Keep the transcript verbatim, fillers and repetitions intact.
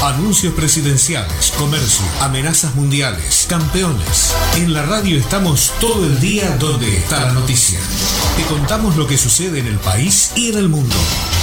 Anuncios presidenciales, comercio, amenazas mundiales, campeones. En la radio estamos todo el día donde está la noticia. Te contamos lo que sucede en el país y en el mundo.